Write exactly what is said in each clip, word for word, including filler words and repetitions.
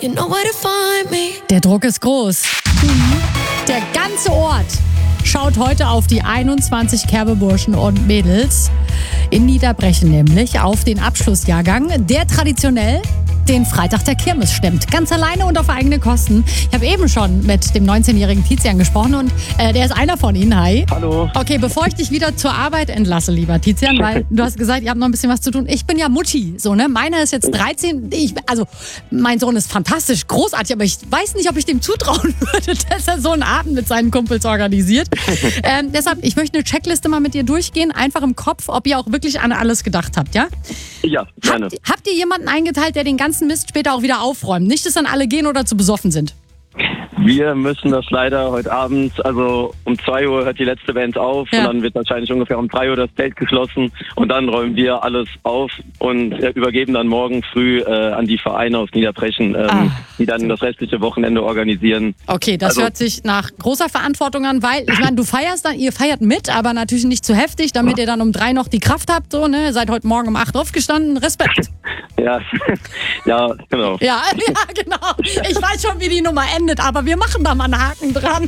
You know where to find me. Der Druck ist groß. Der ganze Ort schaut heute auf die einundzwanzig Kerbeburschen und Mädels in Niederbrechen, nämlich auf den Abschlussjahrgang, der traditionell den Freitag der Kirmes stemmt. Ganz alleine und auf eigene Kosten. Ich habe eben schon mit dem neunzehnjährigen Tizian gesprochen und äh, der ist einer von Ihnen. Hi. Hallo. Okay, bevor ich dich wieder zur Arbeit entlasse, lieber Tizian, weil du hast gesagt, ihr habt noch ein bisschen was zu tun. Ich bin ja Mutti, so, ne? Meiner ist jetzt dreizehn. Ich, also, mein Sohn ist fantastisch, großartig, aber ich weiß nicht, ob ich dem zutrauen würde, dass er so einen Abend mit seinen Kumpels organisiert. ähm, deshalb, ich möchte eine Checkliste mal mit dir durchgehen, einfach im Kopf, ob ihr auch wirklich an alles gedacht habt, ja? Ja, gerne. Habt, habt ihr jemanden eingeteilt, der den ganzen Mist später auch wieder aufräumt? Nicht, dass dann alle gehen oder zu besoffen sind. Wir müssen das leider heute Abend, also um zwei Uhr hört die letzte Band auf Ja. und dann wird wahrscheinlich ungefähr um drei Uhr das Zelt geschlossen und dann räumen wir alles auf und äh, übergeben dann morgen früh äh, an die Vereine aus Niederbrechen, ähm, Ah. die dann das restliche Wochenende organisieren. Okay, das Also- hört sich nach großer Verantwortung an, weil, ich meine, du feierst dann, ihr feiert mit, aber natürlich nicht zu heftig, damit ihr dann um drei noch die Kraft habt, so, ne? Ihr seid heute Morgen um acht aufgestanden, Respekt. Ja, ja, genau. Ja, ja, genau. Ich weiß schon, wie die Nummer endet, aber wir machen da mal einen Haken dran.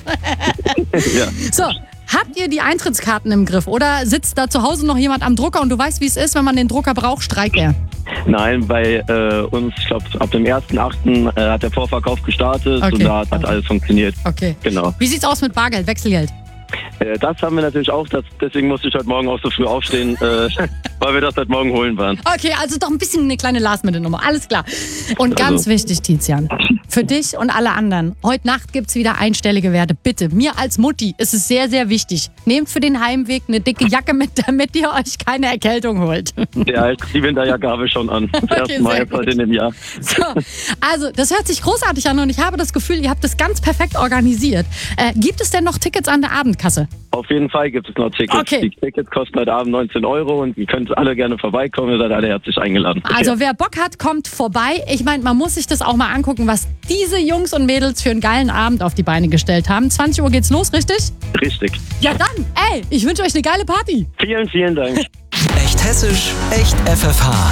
Ja. So, habt ihr die Eintrittskarten im Griff oder sitzt da zu Hause noch jemand am Drucker und du weißt, wie es ist, wenn man den Drucker braucht, streikt er? Nein, bei äh, uns, ich glaube, ab dem ersten achten äh, hat der Vorverkauf gestartet Okay. und da hat alles funktioniert. Okay. Genau. Wie sieht's aus mit Bargeld, Wechselgeld? Äh, das haben wir natürlich auch, das, deswegen musste ich heute Morgen auch so früh aufstehen, äh, weil wir das heute Morgen holen waren. Okay, also doch ein bisschen eine kleine Last-Minute-Nummer. Alles klar. Und ganz Also. wichtig, Tizian, für dich und alle anderen, heute Nacht gibt's wieder einstellige Werte. Bitte, mir als Mutti ist es sehr, sehr wichtig. Nehmt für den Heimweg eine dicke Jacke mit, damit ihr euch keine Erkältung holt. Ja, die Winterjacke habe ich schon an. Das Okay, erste Mal sehr jetzt heute gut. in dem Jahr. So, also, das hört sich großartig an und ich habe das Gefühl, ihr habt das ganz perfekt organisiert. Äh, gibt es denn noch Tickets an der Abendkasse? Auf jeden Fall gibt es noch Tickets. Okay. Die Tickets kosten heute Abend neunzehn Euro und ihr könnt alle gerne vorbeikommen. Ihr seid alle herzlich eingeladen. Also wer Bock hat, kommt vorbei. Ich meine, man muss sich das auch mal angucken, was diese Jungs und Mädels für einen geilen Abend auf die Beine gestellt haben. zwanzig Uhr geht's los, richtig? Richtig. Ja dann, ey, ich wünsche euch eine geile Party. Vielen, vielen Dank. Echt hessisch, echt F F H.